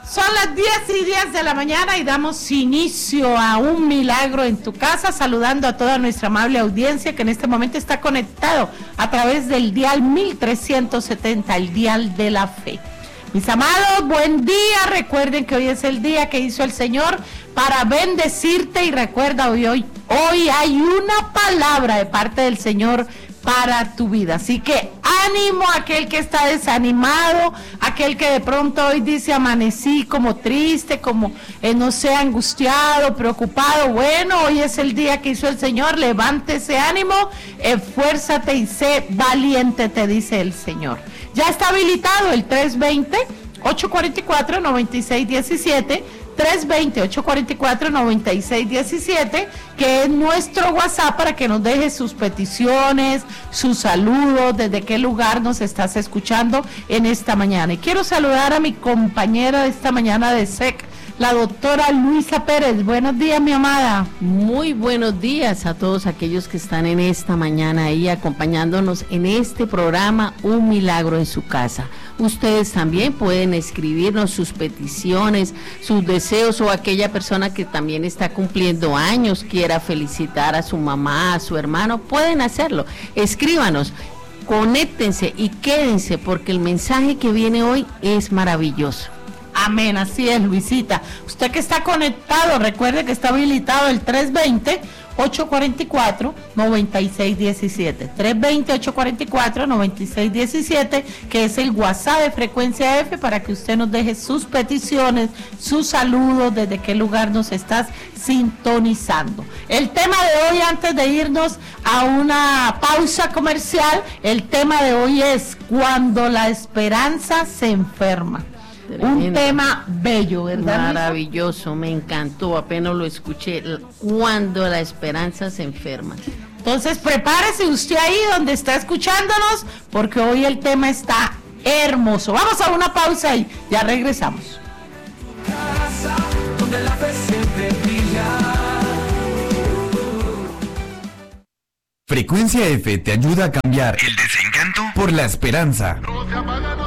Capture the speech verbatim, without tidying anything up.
Son las diez y diez de la mañana y damos inicio a un milagro en tu casa, saludando a toda nuestra amable audiencia que en este momento está conectado a través del dial mil trescientos setenta, el dial de la fe. Mis amados, buen día. Recuerden que hoy es el día que hizo el Señor para bendecirte y recuerda, hoy, hoy, hoy hay una palabra de parte del Señor para tu vida. Así que ánimo a aquel que está desanimado, aquel que de pronto hoy dice amanecí como triste, como eh, no sé, angustiado, preocupado. Bueno, hoy es el día que hizo el Señor, levante ese ánimo, esfuérzate y sé valiente, te dice el Señor. Ya está habilitado el tres veinte, ocho cuarenta y cuatro, noventa y seis diecisiete, tres veinte, ocho cuarenta y cuatro, noventa y seis diecisiete, que es nuestro WhatsApp para que nos deje sus peticiones, sus saludos, desde qué lugar nos estás escuchando en esta mañana. Y quiero saludar a mi compañera de esta mañana de S E C, la doctora Luisa Pérez. Buenos días, mi amada. Muy buenos días a todos aquellos que están en esta mañana ahí acompañándonos en este programa Un Milagro en su Casa. Ustedes también pueden escribirnos sus peticiones, sus deseos, o aquella persona que también está cumpliendo años, quiera felicitar a su mamá, a su hermano, pueden hacerlo. Escríbanos, conéctense y quédense, porque el mensaje que viene hoy es maravilloso. Amén, así es, Luisita. Usted que está conectado, recuerde que está habilitado el tres veinte, ocho cuarenta y cuatro, noventa y seis diecisiete. tres veinte, ocho cuarenta y cuatro, noventa y seis diecisiete, que es el WhatsApp de Frecuencia F, para que usted nos deje sus peticiones, sus saludos, desde qué lugar nos estás sintonizando. El tema de hoy, antes de irnos a una pausa comercial, el tema de hoy es cuando la esperanza se enferma. Tremendo. Un tema bello, ¿verdad? Maravilloso, me encantó, apenas lo escuché, cuando la esperanza se enferma. Entonces prepárese usted ahí donde está escuchándonos, porque hoy el tema está hermoso. Vamos a una pausa y ya regresamos. Frecuencia F te ayuda a cambiar el desencanto por la esperanza.